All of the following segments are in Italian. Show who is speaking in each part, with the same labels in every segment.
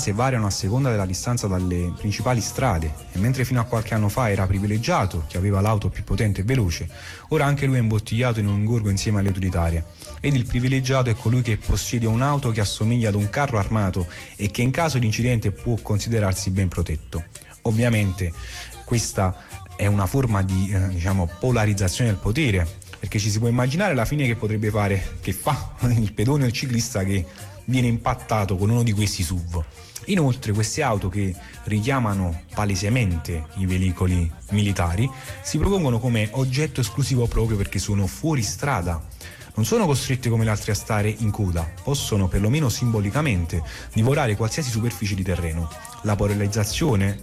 Speaker 1: variano a seconda della distanza dalle principali strade e mentre fino a qualche anno fa era privilegiato chi aveva l'auto più potente e veloce, ora anche lui è imbottigliato in un ingorgo insieme alle utilitarie. Ed il privilegiato è colui che possiede un'auto che assomiglia ad un carro armato e che in caso di incidente può considerarsi ben protetto. Ovviamente questa è una forma di polarizzazione del potere, perché ci si può immaginare la fine che fa il pedone o il ciclista che viene impattato con uno di questi SUV. Inoltre queste auto, che richiamano palesemente i veicoli militari, si propongono come oggetto esclusivo proprio perché sono fuori strada. Non sono costrette come le altre a stare in coda, possono perlomeno simbolicamente divorare qualsiasi superficie di terreno. La polarizzazione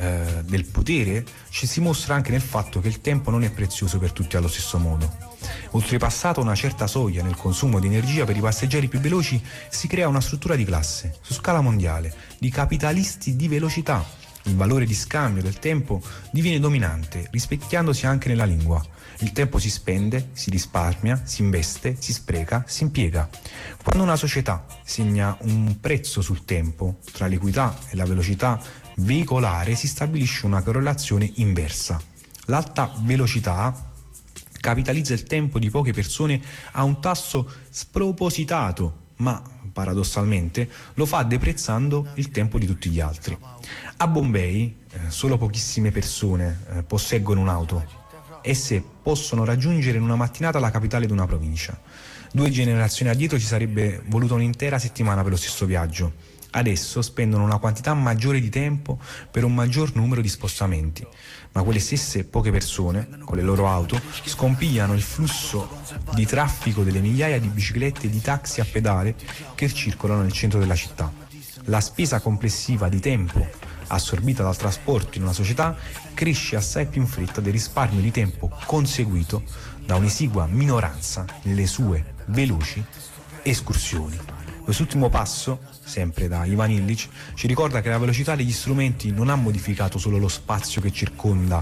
Speaker 1: del potere ci si mostra anche nel fatto che il tempo non è prezioso per tutti allo stesso modo. Oltrepassata una certa soglia nel consumo di energia per i passeggeri più veloci, si crea una struttura di classe, su scala mondiale, di capitalisti di velocità. Il valore di scambio del tempo diviene dominante, rispecchiandosi anche nella lingua. Il tempo si spende, si risparmia, si investe, si spreca, si impiega. Quando una società segna un prezzo sul tempo, tra l'equità e la velocità veicolare, si stabilisce una correlazione inversa. L'alta velocità capitalizza il tempo di poche persone a un tasso spropositato, ma paradossalmente lo fa deprezzando il tempo di tutti gli altri. A Bombay solo pochissime persone posseggono un'auto. Esse possono raggiungere in una mattinata la capitale di una provincia. 2 generazioni addietro ci sarebbe voluta un'intera settimana per lo stesso viaggio. Adesso spendono una quantità maggiore di tempo per un maggior numero di spostamenti, ma quelle stesse poche persone, con le loro auto, scompigliano il flusso di traffico delle migliaia di biciclette e di taxi a pedale che circolano nel centro della città. La spesa complessiva di tempo assorbita dal trasporto in una società cresce assai più in fretta del risparmio di tempo conseguito da un'esigua minoranza nelle sue veloci escursioni. Quest'ultimo passo, sempre da Ivan Illich, ci ricorda che la velocità degli strumenti non ha modificato solo lo spazio che ci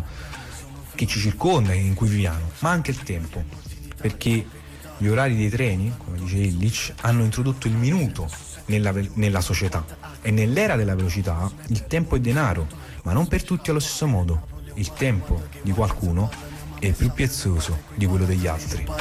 Speaker 1: circonda e in cui viviamo, ma anche il tempo, perché gli orari dei treni, come dice Illich, hanno introdotto il minuto nella società, e nell'era della velocità il tempo è denaro, ma non per tutti allo stesso modo. Il tempo di qualcuno è più prezioso di quello degli altri.